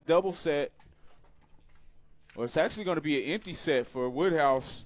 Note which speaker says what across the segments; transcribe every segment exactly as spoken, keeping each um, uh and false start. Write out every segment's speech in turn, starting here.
Speaker 1: double set. Well, it's actually going to be an empty set for Woodhouse.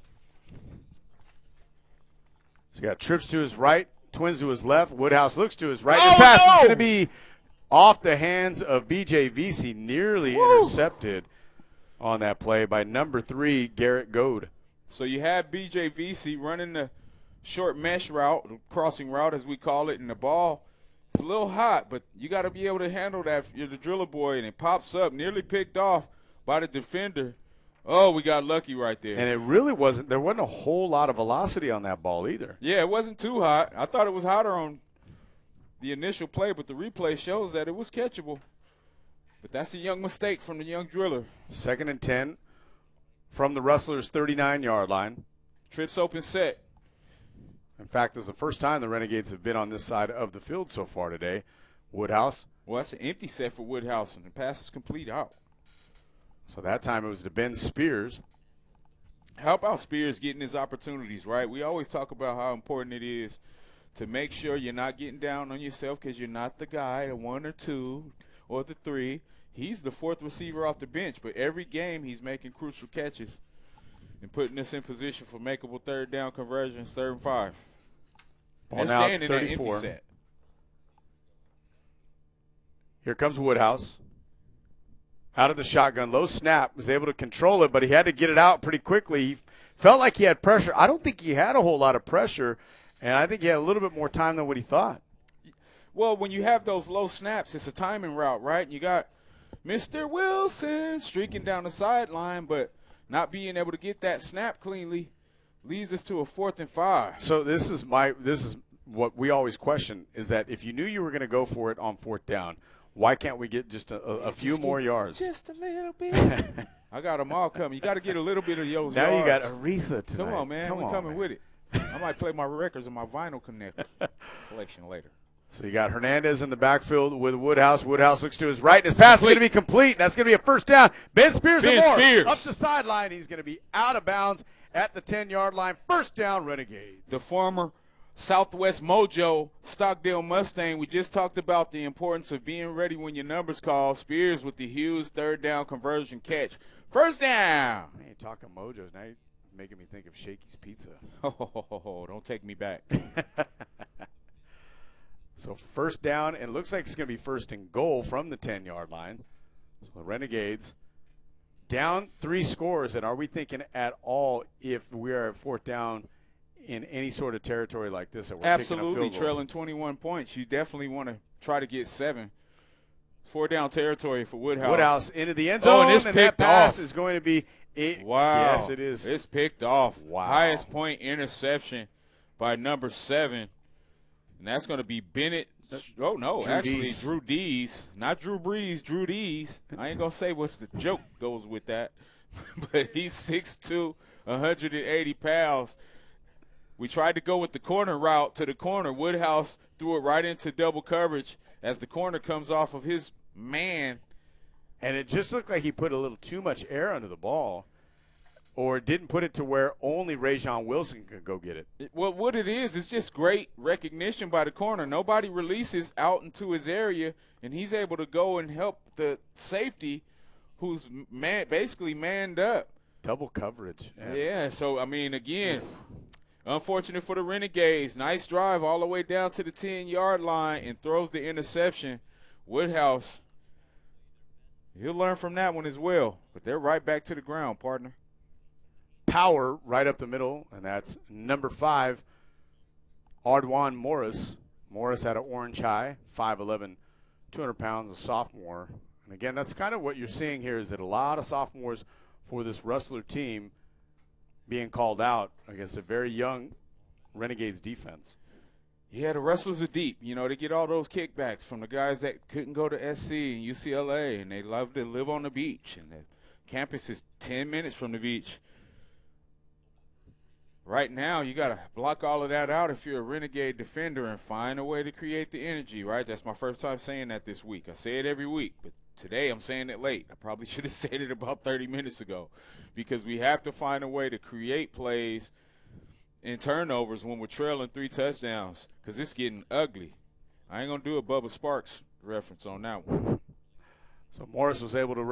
Speaker 2: So you got trips to his right, twins to his left. Woodhouse looks to his right.
Speaker 1: Oh,
Speaker 2: the pass
Speaker 1: no!
Speaker 2: is going to be off the hands of B J Vesey, nearly
Speaker 1: Woo!
Speaker 2: intercepted on that play by number three, Garrett Goad.
Speaker 1: So you have B J Vesey running the short mesh route, crossing route as we call it, and the ball is a little hot, but you got to be able to handle that if you're the driller boy, and it pops up, nearly picked off by the defender. Oh, we got lucky right there.
Speaker 2: And it really wasn't – there wasn't a whole lot of velocity on that ball either.
Speaker 1: Yeah, it wasn't too hot. I thought it was hotter on the initial play, but the replay shows that it was catchable. But that's a young mistake from the young driller.
Speaker 2: Second and ten from the Rustlers' thirty-nine-yard line.
Speaker 1: Trips open set.
Speaker 2: In fact, it's the first time the Renegades have been on this side of the field so far today. Woodhouse.
Speaker 1: Well, that's an empty set for Woodhouse, and the pass is complete out.
Speaker 2: So that time it was to Ben Spears.
Speaker 1: How about Spears getting his opportunities, right? We always talk about how important it is to make sure you're not getting down on yourself because you're not the guy, the one or two or the three. He's the fourth receiver off the bench, but every game he's making crucial catches and putting us in position for makeable third down conversions, third and five.
Speaker 2: Ball
Speaker 1: and
Speaker 2: now
Speaker 1: staying in that empty
Speaker 2: thirty-four.
Speaker 1: set.
Speaker 2: Here comes Woodhouse. Out of the shotgun, low snap, was able to control it, but he had to get it out pretty quickly. He felt like he had pressure. I don't think he had a whole lot of pressure, and I think he had a little bit more time than what he thought.
Speaker 1: Well, when you have those low snaps, it's a timing route, right? You got Mister Wilson streaking down the sideline, but not being able to get that snap cleanly leads us to a fourth and five.
Speaker 2: So this is my this is what we always question, is that if you knew you were going to go for it on fourth down, why can't we get just a, a, a few
Speaker 1: Just
Speaker 2: more
Speaker 1: get
Speaker 2: yards?
Speaker 1: Just a little bit. I got them all coming. You got to get a little bit of those
Speaker 2: Now
Speaker 1: yards.
Speaker 2: you got Aretha tonight.
Speaker 1: Come on, man.
Speaker 2: Come
Speaker 1: We're
Speaker 2: on,
Speaker 1: coming
Speaker 2: man.
Speaker 1: with it. I might play my records in my vinyl connect collection later.
Speaker 2: So you got Hernandez in the backfield with Woodhouse. Woodhouse looks to his right. His pass is going to be complete. That's going to be a first down. Ben Spears
Speaker 1: Ben
Speaker 2: and more.
Speaker 1: Spears.
Speaker 2: Up the sideline. He's going to be out of bounds at the ten-yard line. First down, Renegades.
Speaker 1: The former Southwest Mojo Stockdale Mustang. We just talked about the importance of being ready when your number's called. Spears with the huge third down conversion catch. First down.
Speaker 2: Man, you're talking Mojos. Now you're making me think of Shakey's Pizza.
Speaker 1: Oh, don't take me back.
Speaker 2: So first down, and it looks like it's going to be first and goal from the ten-yard line. So the Renegades down three scores, and are we thinking at all if we are at fourth down in any sort of territory like this that we're
Speaker 1: Absolutely,
Speaker 2: kicking a field goal?
Speaker 1: trailing twenty-one points. You definitely want to try to get seven. Four down territory for Woodhouse.
Speaker 2: Woodhouse into the end
Speaker 1: Oh,
Speaker 2: zone,
Speaker 1: and it's
Speaker 2: that
Speaker 1: picked
Speaker 2: pass
Speaker 1: off.
Speaker 2: is going to be it,
Speaker 1: Wow.
Speaker 2: Yes, it is.
Speaker 1: It's picked off.
Speaker 2: Wow.
Speaker 1: Highest point interception by number seven. And that's going to be Bennett. Oh, no,
Speaker 2: Drew
Speaker 1: actually,
Speaker 2: Dees.
Speaker 1: Drew Dees. Not Drew Brees, Drew Dees. I ain't going to say what the joke goes with that. But he's six two, one hundred eighty pounds. We tried to go with the corner route to the corner. Woodhouse threw it right into double coverage as the corner comes off of his man.
Speaker 2: And it just looked like he put a little too much air under the ball, or didn't put it to where only Rajon Wilson could go get it.
Speaker 1: It- Well, what it is, it's just great recognition by the corner. Nobody releases out into his area, and he's able to go and help the safety who's man, basically manned up.
Speaker 2: Double coverage. Yeah.
Speaker 1: Yeah, so, I mean, again, unfortunate for the Renegades. Nice drive all the way down to the ten-yard line and throws the interception. Woodhouse, he'll learn from that one as well. But they're right back to the ground, partner.
Speaker 2: Power right up the middle, and that's number five, Ardwan Morris. Morris out of Orange High, five eleven, two hundred pounds, a sophomore. And again, that's kind of what you're seeing here, is that a lot of sophomores for this Rustler team being called out against a very young Renegades defense.
Speaker 1: Yeah, the Rustlers are deep. You know, they get all those kickbacks from the guys that couldn't go to S C and U C L A, and they love to live on the beach. And the campus is ten minutes from the beach. Right now, you got to block all of that out if you're a Renegade defender and find a way to create the energy, right? That's my first time saying that this week. I say it every week, but today I'm saying it late. I probably should have said it about thirty minutes ago, because we have to find a way to create plays and turnovers when we're trailing three touchdowns, because it's getting ugly. I ain't going to do a Bubba Sparks reference on that one.
Speaker 2: So Morris was able to